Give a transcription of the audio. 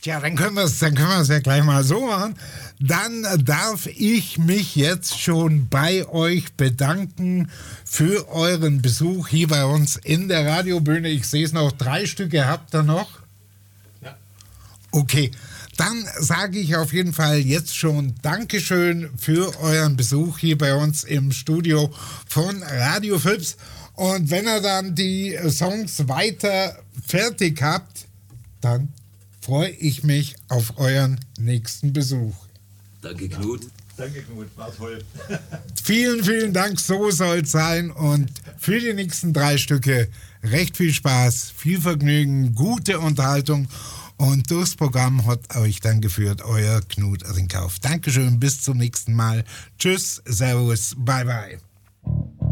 Tja, dann können wir es ja gleich mal so machen. Dann darf ich mich jetzt schon bei euch bedanken für euren Besuch hier bei uns in der Radiobühne. Ich sehe es noch, 3 Stücke habt ihr noch? Ja. Okay, dann sage ich auf jeden Fall jetzt schon Dankeschön für euren Besuch hier bei uns im Studio von Radio Fips. Und wenn ihr dann die Songs weiter fertig habt, dann freue ich mich auf euren nächsten Besuch. Danke, Knut. Danke, Knut. War toll. Vielen, vielen Dank. So soll es sein. Und für die nächsten 3 Stücke recht viel Spaß, viel Vergnügen, gute Unterhaltung. Und durchs Programm hat euch dann geführt euer Knut Rinkauf. Dankeschön, bis zum nächsten Mal. Tschüss, Servus, bye bye.